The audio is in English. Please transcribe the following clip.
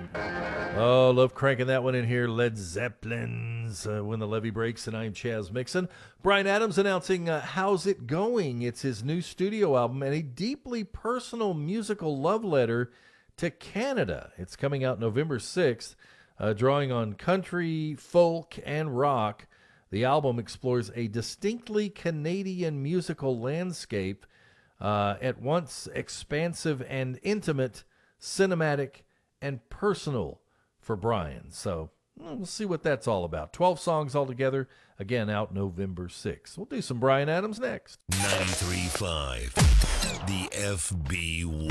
Oh, love cranking that one in here. Led Zeppelin's When the Levee Breaks, and I'm Chaz Mixon. Bryan Adams announcing How's It Going? It's his new studio album and a deeply personal musical love letter to Canada. It's coming out November 6th, drawing on country, folk, and rock. The album explores a distinctly Canadian musical landscape, at once expansive and intimate, cinematic, and personal for Bryan. So we'll see what that's all about. 12 songs altogether, again, out November 6th. We'll do some Bryan Adams next. 93.5, the FB